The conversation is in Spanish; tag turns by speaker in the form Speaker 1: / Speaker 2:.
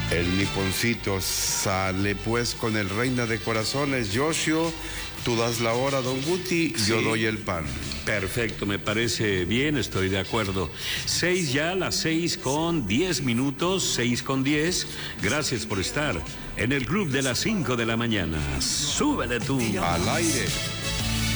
Speaker 1: El niponcito sale pues con el reina de corazones, Yoshio. Tú das la hora, don Guti, yo doy el pan.
Speaker 2: Perfecto, me parece bien, estoy de acuerdo. 6 ya, las 6:10, 6:10. Gracias por estar en el club de las 5 de la mañana. Súbele tú.
Speaker 1: Al aire.